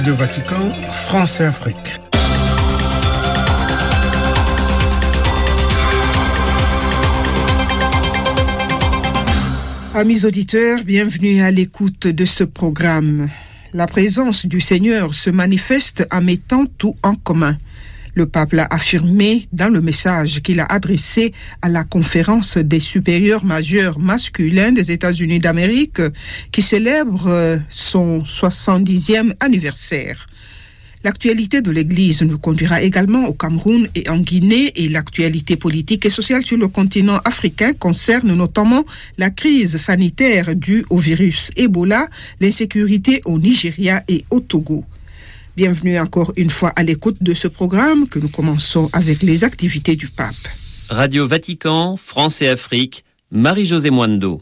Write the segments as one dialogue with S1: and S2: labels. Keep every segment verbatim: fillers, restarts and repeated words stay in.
S1: De Vatican, France et Afrique.
S2: Amis auditeurs, bienvenue à l'écoute de ce programme. La présence du Seigneur se manifeste en mettant tout en commun. Le pape l'a affirmé dans le message qu'il a adressé à la conférence des supérieurs majeurs masculins des États-Unis d'Amérique qui célèbre son soixante-dixième anniversaire. L'actualité de l'Église nous conduira également au Cameroun et en Guinée et l'actualité politique et sociale sur le continent africain concerne notamment la crise sanitaire due au virus Ebola, l'insécurité au Nigeria et au Togo. Bienvenue encore une fois à l'écoute de ce programme que nous commençons avec les activités du pape.
S3: Radio Vatican, France et Afrique, Marie-Josée Mwando.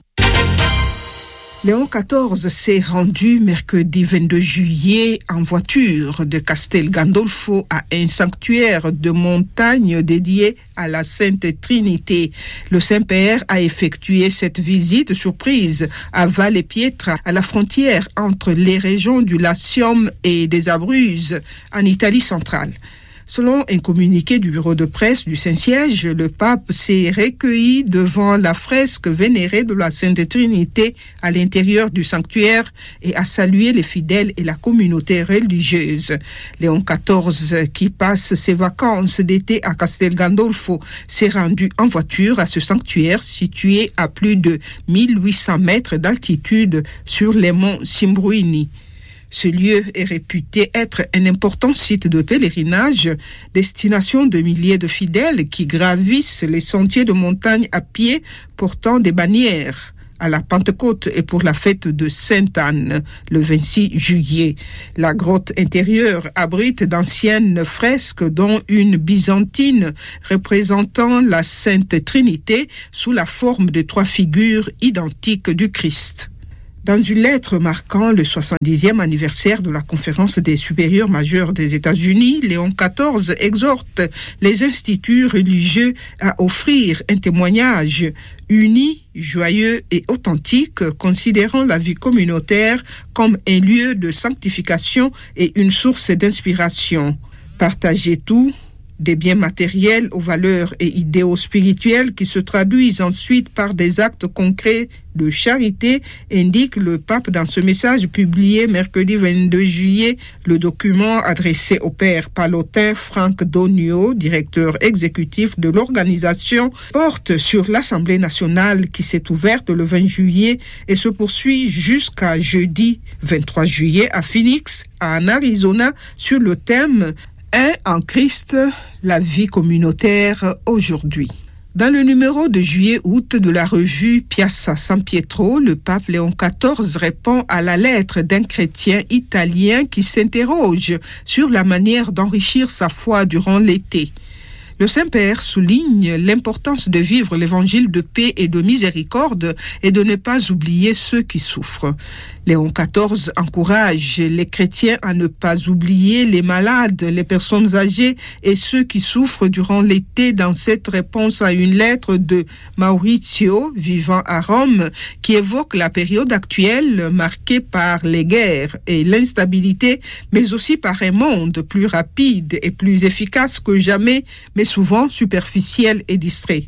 S2: Léon quatorze s'est rendu mercredi vingt-deux juillet en voiture de Castel Gandolfo à un sanctuaire de montagne dédié à la Sainte Trinité. Le Saint-Père a effectué cette visite surprise à Valle Pietra, à la frontière entre les régions du Latium et des Abruzzes, en Italie centrale. Selon un communiqué du bureau de presse du Saint-Siège, le pape s'est recueilli devant la fresque vénérée de la Sainte Trinité à l'intérieur du sanctuaire et a salué les fidèles et la communauté religieuse. Léon quatorze, qui passe ses vacances d'été à Castel Gandolfo, s'est rendu en voiture à ce sanctuaire situé à plus de mille huit cents mètres d'altitude sur les monts Simbruini. Ce lieu est réputé être un important site de pèlerinage, destination de milliers de fidèles qui gravissent les sentiers de montagne à pied portant des bannières à la Pentecôte et pour la fête de Sainte-Anne, le vingt-six juillet. La grotte intérieure abrite d'anciennes fresques dont une byzantine représentant la Sainte Trinité sous la forme de trois figures identiques du Christ. Dans une lettre marquant le soixante-dixième anniversaire de la conférence des supérieurs majeurs des États-Unis, Léon quatorze exhorte les instituts religieux à offrir un témoignage uni, joyeux et authentique, considérant la vie communautaire comme un lieu de sanctification et une source d'inspiration. Partagez tout, des biens matériels aux valeurs et idéaux spirituels qui se traduisent ensuite par des actes concrets de charité, indique le pape dans ce message publié mercredi vingt-deux juillet. Le document adressé au père palotin Franck Donio, directeur exécutif de l'organisation, porte sur l'Assemblée nationale qui s'est ouverte le vingt juillet et se poursuit jusqu'à jeudi vingt-trois juillet à Phoenix, en Arizona, sur le thème Un en Christ, la vie communautaire aujourd'hui. Dans le numéro de juillet-août de la revue Piazza San Pietro, le pape Léon quatorze répond à la lettre d'un chrétien italien qui s'interroge sur la manière d'enrichir sa foi durant l'été. Le Saint-Père souligne l'importance de vivre l'évangile de paix et de miséricorde et de ne pas oublier ceux qui souffrent. Léon quatorze encourage les chrétiens à ne pas oublier les malades, les personnes âgées et ceux qui souffrent durant l'été dans cette réponse à une lettre de Maurizio, vivant à Rome, qui évoque la période actuelle marquée par les guerres et l'instabilité, mais aussi par un monde plus rapide et plus efficace que jamais, mais souvent superficiel et distrait.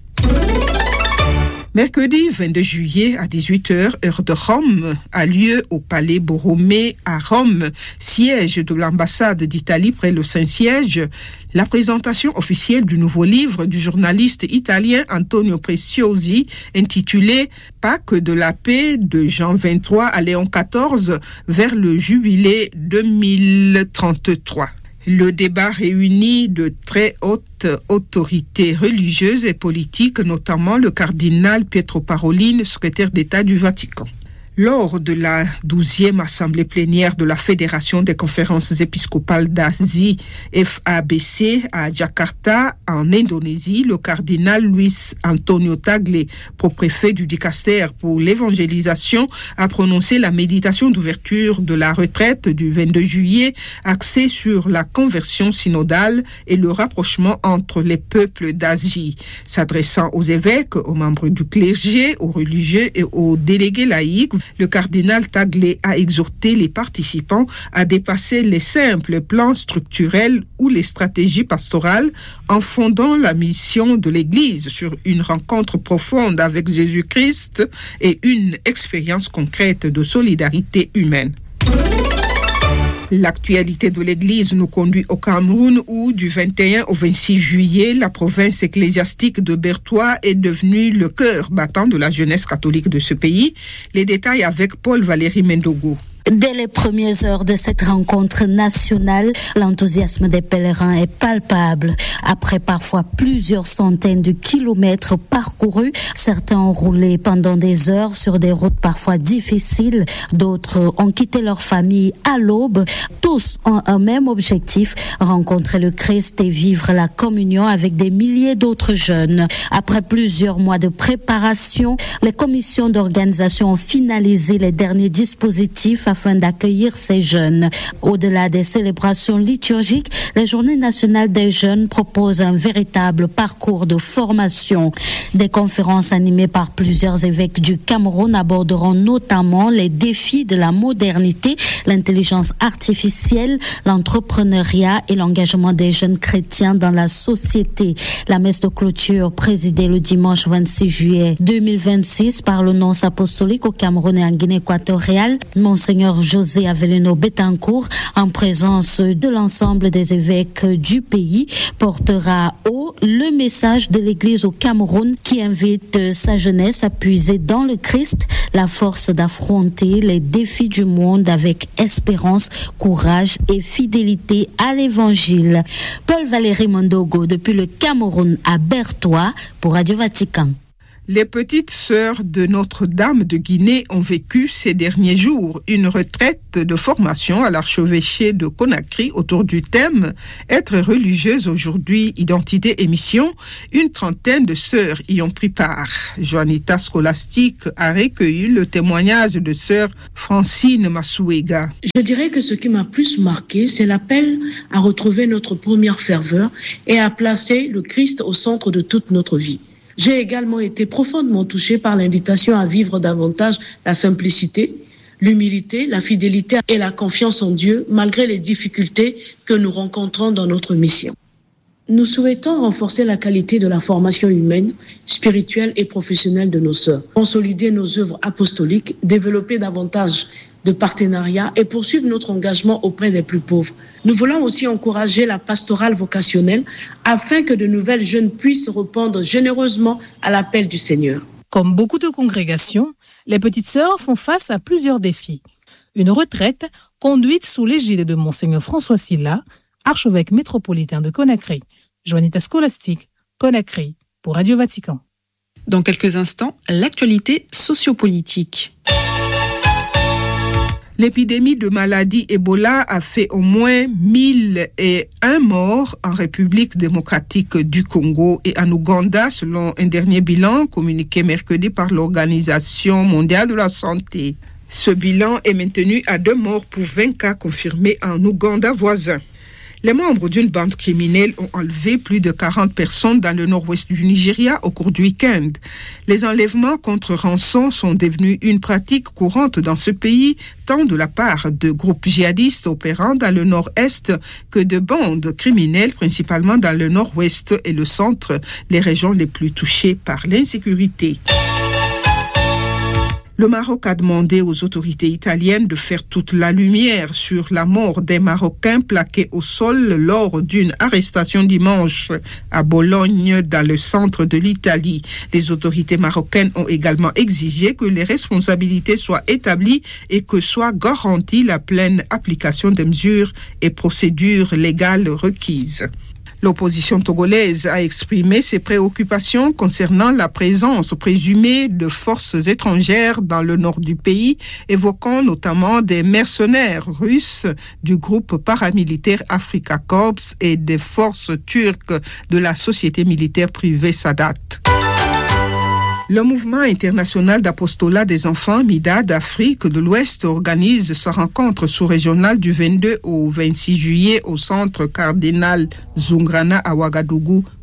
S2: Mercredi vingt-deux juillet à dix-huit heures, heure de Rome, a lieu au Palais Borromée à Rome, siège de l'ambassade d'Italie près le Saint-Siège, la présentation officielle du nouveau livre du journaliste italien Antonio Preziosi, intitulé « Pâques de la paix de Jean vingt-trois à Léon quatorze vers le jubilé deux mille trente-trois ». Le débat réunit de très hautes autorités religieuses et politiques, notamment le cardinal Pietro Parolin, secrétaire d'État du Vatican. Lors de la douzième assemblée plénière de la Fédération des conférences épiscopales d'Asie, F A B C, à Jakarta, en Indonésie, le cardinal Luis Antonio Tagle, propréfet du Dicaster pour l'évangélisation, a prononcé la méditation d'ouverture de la retraite du vingt-deux juillet, axée sur la conversion synodale et le rapprochement entre les peuples d'Asie. S'adressant aux évêques, aux membres du clergé, aux religieux et aux délégués laïcs Le cardinal Tagle a exhorté les participants à dépasser les simples plans structurels ou les stratégies pastorales en fondant la mission de l'Église sur une rencontre profonde avec Jésus-Christ et une expérience concrète de solidarité humaine. L'actualité de l'Église nous conduit au Cameroun où, du vingt et un au vingt-six juillet, la province ecclésiastique de Bertoua est devenue le cœur battant de la jeunesse catholique de ce pays. Les détails avec Paul-Valéry Mendogo.
S4: Dès les premières heures de cette rencontre nationale, l'enthousiasme des pèlerins est palpable. Après parfois plusieurs centaines de kilomètres parcourus, certains ont roulé pendant des heures sur des routes parfois difficiles, d'autres ont quitté leur famille à l'aube. Tous ont un même objectif, rencontrer le Christ et vivre la communion avec des milliers d'autres jeunes. Après plusieurs mois de préparation, les commissions d'organisation ont finalisé les derniers dispositifs afin d'accueillir ces jeunes. Au-delà des célébrations liturgiques, les Journées nationales des jeunes proposent un véritable parcours de formation. Des conférences animées par plusieurs évêques du Cameroun aborderont notamment les défis de la modernité, l'intelligence artificielle, l'entrepreneuriat et l'engagement des jeunes chrétiens dans la société. La messe de clôture présidée le dimanche vingt-six juillet deux mille vingt-six par le nonce apostolique au Cameroun et en Guinée équatoriale, Monseigneur José Avelino Betancourt, en présence de l'ensemble des évêques du pays, portera haut le message de l'Église au Cameroun qui invite sa jeunesse à puiser dans le Christ la force d'affronter les défis du monde avec espérance, courage et fidélité à l'Évangile. Paul-Valéry Mendogo depuis le Cameroun à Bertoua pour Radio Vatican.
S2: Les petites sœurs de Notre-Dame de Guinée ont vécu ces derniers jours une retraite de formation à l'archevêché de Conakry autour du thème « Être religieuse aujourd'hui, identité et mission ». Une trentaine de sœurs y ont pris part. Joanita Scholastique a recueilli le témoignage de sœur Francine Masouega.
S5: Je dirais que ce qui m'a plus marqué, c'est l'appel à retrouver notre première ferveur et à placer le Christ au centre de toute notre vie. J'ai également été profondément touchée par l'invitation à vivre davantage la simplicité, l'humilité, la fidélité et la confiance en Dieu malgré les difficultés que nous rencontrons dans notre mission. Nous souhaitons renforcer la qualité de la formation humaine, spirituelle et professionnelle de nos sœurs, consolider nos œuvres apostoliques, développer davantage de partenariats et poursuivre notre engagement auprès des plus pauvres. Nous voulons aussi encourager la pastorale vocationnelle afin que de nouvelles jeunes puissent répondre généreusement à l'appel du Seigneur.
S6: Comme beaucoup de congrégations, les petites sœurs font face à plusieurs défis. Une retraite conduite sous l'égide de Monseigneur François Sylla, archevêque métropolitain de Conakry. Joanita Scholastique, Conakry, pour Radio Vatican.
S7: Dans quelques instants, l'actualité sociopolitique.
S2: L'épidémie de maladie Ebola a fait au moins mille et un morts en République démocratique du Congo et en Ouganda, selon un dernier bilan communiqué mercredi par l'Organisation mondiale de la santé. Ce bilan est maintenu à deux morts pour vingt cas confirmés en Ouganda voisin. Les membres d'une bande criminelle ont enlevé plus de quarante personnes dans le nord-ouest du Nigeria au cours du week-end. Les enlèvements contre rançon sont devenus une pratique courante dans ce pays, tant de la part de groupes djihadistes opérant dans le nord-est que de bandes criminelles, principalement dans le nord-ouest et le centre, les régions les plus touchées par l'insécurité. Le Maroc a demandé aux autorités italiennes de faire toute la lumière sur la mort des Marocains plaqués au sol lors d'une arrestation dimanche à Bologne, dans le centre de l'Italie. Les autorités marocaines ont également exigé que les responsabilités soient établies et que soit garantie la pleine application des mesures et procédures légales requises. L'opposition togolaise a exprimé ses préoccupations concernant la présence présumée de forces étrangères dans le nord du pays, évoquant notamment des mercenaires russes du groupe paramilitaire Africa Corps et des forces turques de la société militaire privée Sadat. Le mouvement international d'apostolat des enfants M I D A d'Afrique de l'Ouest organise sa rencontre sous-régionale du vingt-deux au vingt-six juillet au centre Cardinal Zungrana à Ouagadougou,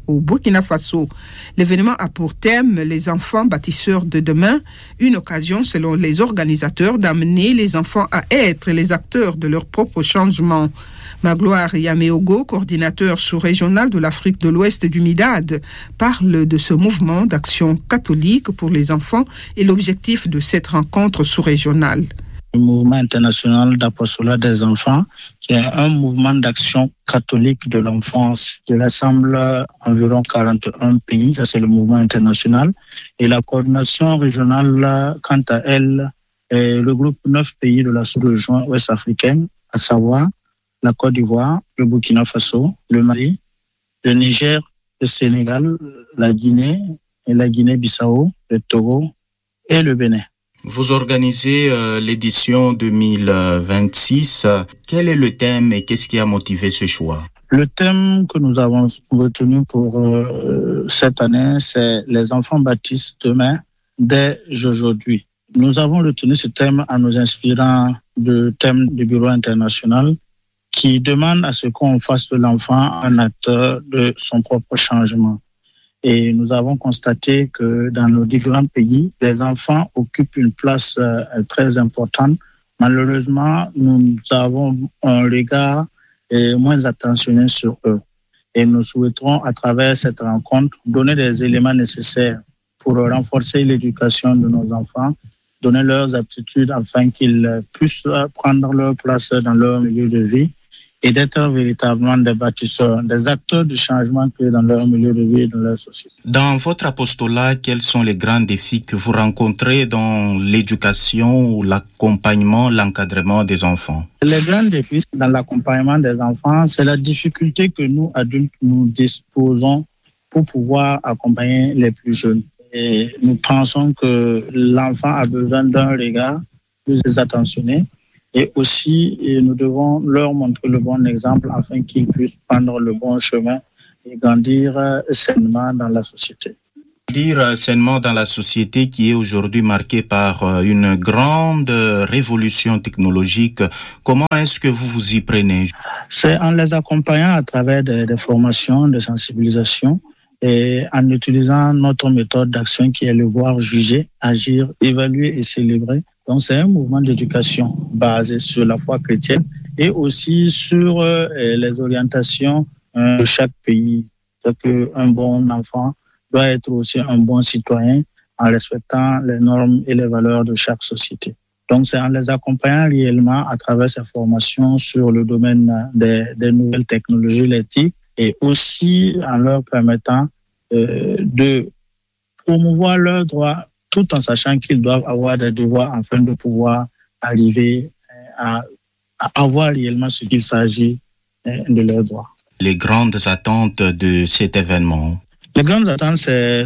S2: au Burkina Faso. L'événement a pour thème les enfants bâtisseurs de demain, une occasion selon les organisateurs d'amener les enfants à être les acteurs de leur propre changement. Magloire Yameogo, coordinateur sous-régional de l'Afrique de l'Ouest du M I D A D, parle de ce mouvement d'action catholique pour les enfants et l'objectif de cette rencontre sous-régionale.
S8: Le mouvement international d'apostolat des enfants, qui est un mouvement d'action catholique de l'enfance qui rassemble environ quarante et un pays, ça c'est le mouvement international. Et la coordination régionale, quant à elle, est le groupe neuf pays de la sous-région ouest-africaine, à savoir la Côte d'Ivoire, le Burkina Faso, le Mali, le Niger, le Sénégal, la Guinée et la Guinée-Bissau, le Togo et le Bénin.
S9: Vous organisez euh, l'édition deux mille vingt-six. Quel est le thème et qu'est-ce qui a motivé ce choix?
S8: Le thème que nous avons retenu pour euh, cette année, c'est les enfants bâtissent demain dès aujourd'hui. Nous avons retenu ce thème en nous inspirant du thème du Bureau international qui demande à ce qu'on fasse de l'enfant un acteur de son propre changement. Et nous avons constaté que dans nos différents pays, les enfants occupent une place euh, très importante. Malheureusement, nous avons un regard euh, moins attentionné sur eux. Et nous souhaiterons, à travers cette rencontre, donner des éléments nécessaires pour renforcer l'éducation de nos enfants, donner leurs aptitudes afin qu'ils puissent prendre leur place dans leur milieu de vie et d'être véritablement des bâtisseurs, des acteurs de changement dans leur milieu de vie et dans leur société.
S9: Dans votre apostolat, quels sont les grands défis que vous rencontrez dans l'éducation ou l'accompagnement, l'encadrement des enfants?
S8: Les grands défis dans l'accompagnement des enfants, c'est la difficulté que nous, adultes, nous disposons pour pouvoir accompagner les plus jeunes. Et nous pensons que l'enfant a besoin d'un regard plus attentionné. Et aussi, nous devons leur montrer le bon exemple afin qu'ils puissent prendre le bon chemin et grandir sainement dans la société.
S9: Grandir sainement dans la société qui est aujourd'hui marquée par une grande révolution technologique, comment est-ce que vous vous y prenez?
S8: C'est en les accompagnant à travers des, des formations, des sensibilisations et en utilisant notre méthode d'action qui est le voir, juger, agir, évaluer et célébrer. Donc, c'est un mouvement d'éducation basé sur la foi chrétienne et aussi sur euh, les orientations euh, de chaque pays. C'est-à-dire qu'un bon enfant doit être aussi un bon citoyen en respectant les normes et les valeurs de chaque société. Donc, c'est en les accompagnant réellement à travers ces formations sur le domaine des, des nouvelles technologies, l'éthique, et aussi en leur permettant euh, de promouvoir leurs droits tout en sachant qu'ils doivent avoir des devoirs afin de pouvoir arriver à, à avoir réellement ce qu'il s'agit de leurs droits.
S9: Les grandes attentes de cet événement?
S8: Les grandes attentes, c'est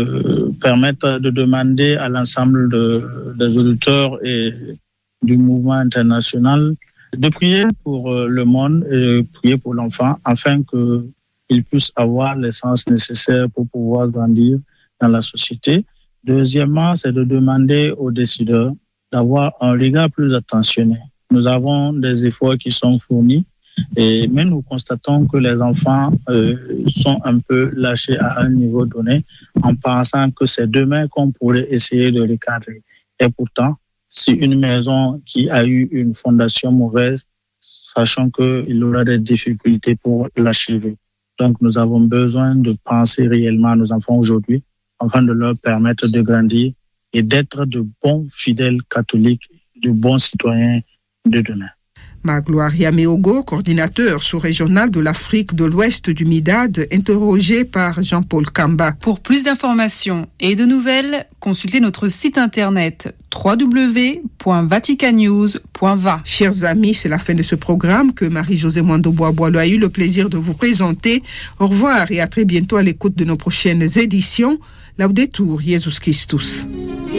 S8: de permettre de demander à l'ensemble de, des auditeurs et du mouvement international de prier pour le monde et prier pour l'enfant afin qu'il puisse avoir l'essence nécessaire pour pouvoir grandir dans la société. Deuxièmement, c'est de demander aux décideurs d'avoir un regard plus attentionné. Nous avons des efforts qui sont fournis, et, mais nous constatons que les enfants euh, sont un peu lâchés à un niveau donné en pensant que c'est demain qu'on pourrait essayer de recadrer. Et pourtant, si une maison qui a eu une fondation mauvaise, sachant qu'il aura des difficultés pour l'achever. Donc, nous avons besoin de penser réellement à nos enfants aujourd'hui afin de leur permettre de grandir et d'être de bons fidèles catholiques, de bons citoyens de demain.
S2: Magloire Yameogo, coordinateur sous-régional de l'Afrique de l'Ouest du M I D A D, interrogé par Jean-Paul Kamba.
S7: Pour plus d'informations et de nouvelles, consultez notre site internet w w w point vatican news point v a.
S2: Chers amis, c'est la fin de ce programme que Marie-Josée Mwando Bois-Boilo a eu le plaisir de vous présenter. Au revoir et à très bientôt à l'écoute de nos prochaines éditions. Laudetur Jesus Christus.